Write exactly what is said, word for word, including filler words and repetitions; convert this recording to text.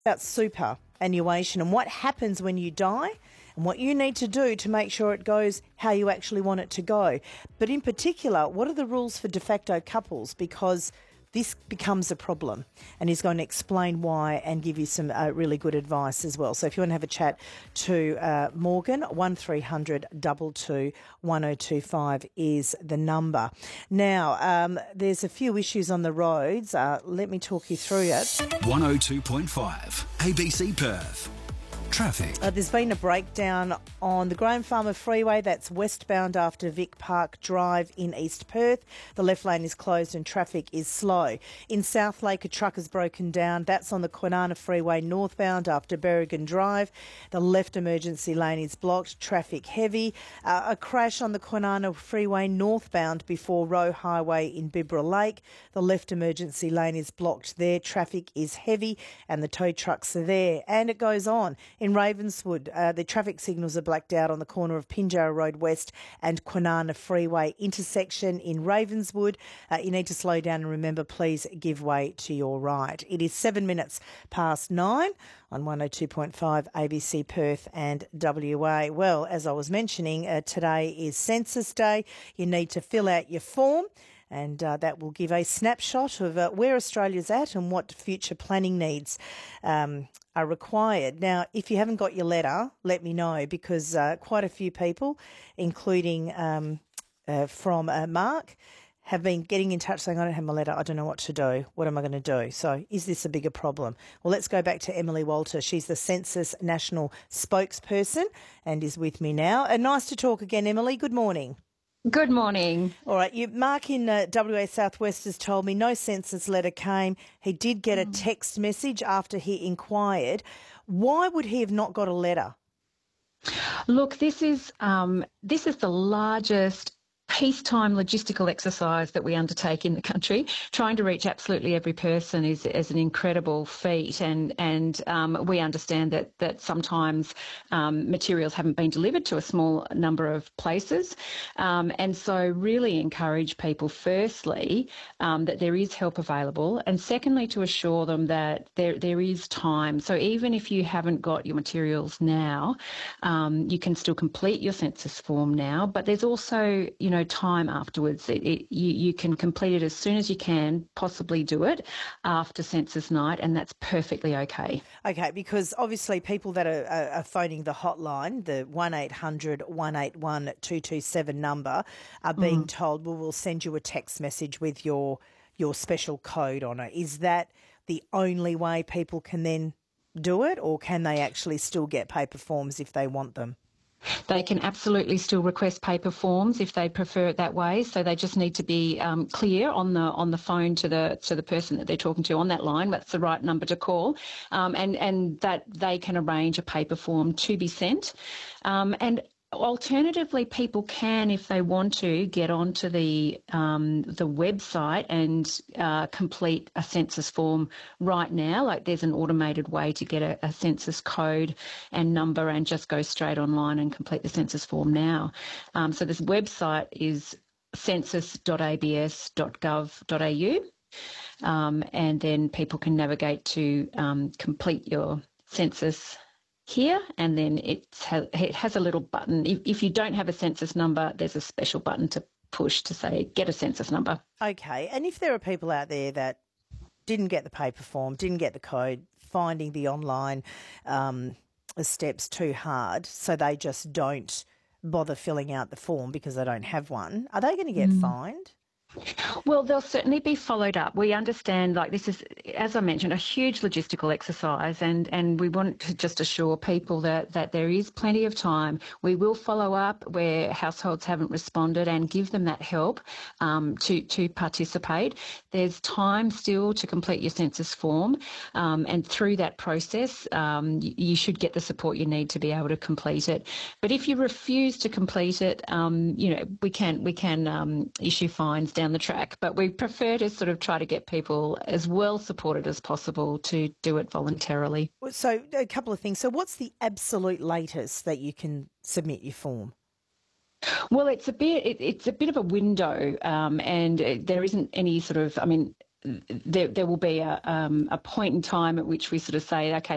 About superannuation and what happens when you die and what you need to do to make sure it goes how you actually want it to go. But in particular, what are the rules for de facto couples? Because this becomes a problem, and he's going to explain why and give you some uh, really good advice as well. So if you want to have a chat to uh, Morgan, one three hundred two two one oh two five is the number. Now, um, there's a few issues on the roads. Uh, let me talk you through it. one oh two point five, A B C Perth. Traffic. Uh, there's been a breakdown on the Graham Farmer Freeway. That's westbound after Vic Park Drive in East Perth. The left lane is closed and traffic is slow. In South Lake, a truck has broken down. That's on the Kwinana Freeway northbound after Berrigan Drive. The left emergency lane is blocked. Traffic heavy. Uh, a crash on the Kwinana Freeway northbound before Roe Highway in Bibra Lake. The left emergency lane is blocked there. Traffic is heavy and the tow trucks are there. And it goes on. In Ravenswood, uh, the traffic signals are blacked out on the corner of Pinjarra Road West and Kwinana Freeway intersection in Ravenswood. Uh, you need to slow down and remember, please give way to your right. It is seven minutes past nine on one oh two point five A B C Perth and W A. Well, as I was mentioning, uh, today is Census Day. You need to fill out your form, and uh, that will give a snapshot of uh, where Australia's at and what future planning needs um, are required. Now, if you haven't got your letter, let me know, because uh, quite a few people, including um, uh, from uh, Mark, have been getting in touch saying, I don't have my letter, I don't know what to do, what am I going to do? So is this a bigger problem? Well, let's go back to Emily Walter. She's the Census National spokesperson and is with me now. And nice to talk again, Emily. Good morning. Good morning. All right. You, Mark in uh, W A Southwest has told me no census letter came. He did get a text message after he inquired. Why would he have not got a letter? Look, this is um, this is the largest peacetime logistical exercise that we undertake in the country. Trying to reach absolutely every person is, is an incredible feat, and and um, we understand that that sometimes um, materials haven't been delivered to a small number of places, um, and so really encourage people firstly um, that there is help available, and secondly to assure them that there there is time. So even if you haven't got your materials now, um, you can still complete your census form now, but there's also, you know, time afterwards. It, it, you, you can complete it as soon as you can possibly do it after census night, and that's perfectly okay. Okay, because obviously people that are, are, are phoning the hotline, the one eight hundred one eight one two two seven number, are being mm. told, well, we'll send you a text message with your your special code on it. Is that the only way people can then do it, or can they actually still get paper forms if they want them? They can absolutely still request paper forms if they prefer it that way. So they just need to be um, clear on the on the phone to the to the person that they're talking to on that line. That's the right number to call, um, and and that they can arrange a paper form to be sent. Um, and alternatively, people can, if they want to, get onto the um, the website and uh, complete a census form right now. Like, there's an automated way to get a, a census code and number and just go straight online and complete the census form now. Um, so this website is census dot a b s dot gov dot a u, um, and then people can navigate to um, complete your census here, and then it has, it has a little button. If, if you don't have a census number, there's a special button to push to say, get a census number. Okay, and if there are people out there that didn't get the paper form, didn't get the code, finding the online um, steps too hard, so they just don't bother filling out the form because they don't have one, are they going to get mm. fined? Well, they'll certainly be followed up. We understand, like, this is, as I mentioned, a huge logistical exercise, and, and we want to just assure people that, that there is plenty of time. We will follow up where households haven't responded and give them that help um, to, to participate. There's time still to complete your census form, um, and through that process, um, you, you should get the support you need to be able to complete it. But if you refuse to complete it, um, you know, we can, we can um, issue fines down the track, but we prefer to sort of try to get people as well supported as possible to do it voluntarily. So a couple of things. So what's the absolute latest that you can submit your form? Well, it's a bit it, it's a bit of a window, um, and there isn't any sort of, I mean, there there will be a um, a point in time at which we sort of say, okay,